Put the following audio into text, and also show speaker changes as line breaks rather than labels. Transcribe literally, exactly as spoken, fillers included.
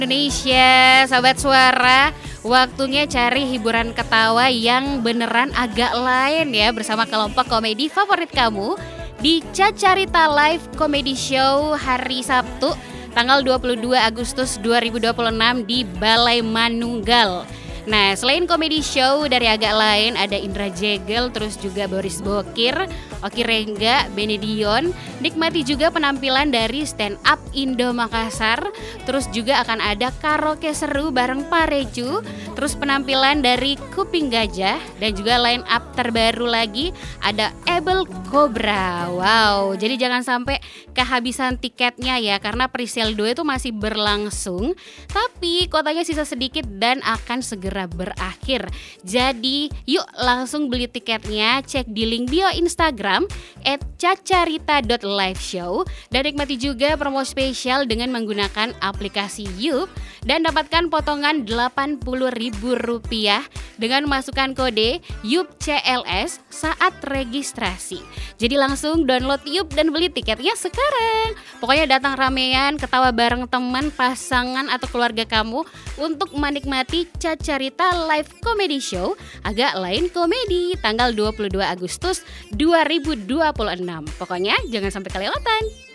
Indonesia, sahabat suara, waktunya cari hiburan ketawa yang beneran agak lain ya bersama kelompok komedi favorit kamu di Cacarita Live Comedy Show hari Sabtu tanggal dua puluh dua Agustus dua ribu dua puluh enam di Balai Manunggal. Nah, selain komedi show dari agak lain ada Indra Jegel, terus juga Boris Bokir, Oki Rengga, Benedion. Nikmati juga penampilan dari stand up Indo Makassar. Terus juga akan ada karaoke seru bareng Pareju. Terus penampilan dari Kuping Gajah dan juga line up terbaru lagi ada Abel Cobra. Wow, jadi jangan sampai kehabisan tiketnya ya karena presale dua itu masih berlangsung. Tapi kotanya sisa sedikit dan akan segera berakhir. Jadi yuk langsung beli tiketnya, cek di link bio Instagram et cacarita dot live show dan nikmati juga promo spesial dengan menggunakan aplikasi Yup dan dapatkan potongan delapan puluh ribu rupiah dengan masukkan kode Yup C L S saat registrasi. Jadi langsung download Yup dan beli tiketnya sekarang. Pokoknya datang ramean, ketawa bareng teman, pasangan atau keluarga kamu untuk menikmati Cacarita Live Comedy Show agak lain komedi tanggal dua puluh dua Agustus dua ribu dua puluh enam. Pokoknya jangan sampai kelewatan.